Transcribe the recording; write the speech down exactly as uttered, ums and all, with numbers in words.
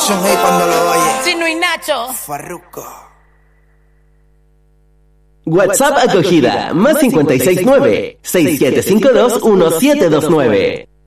es un hit cuando lo oye. Chino y Nacho. Farruko. WhatsApp acogida, más cincuenta y seis nueve, seis siete cinco dos, uno siete dos nueve.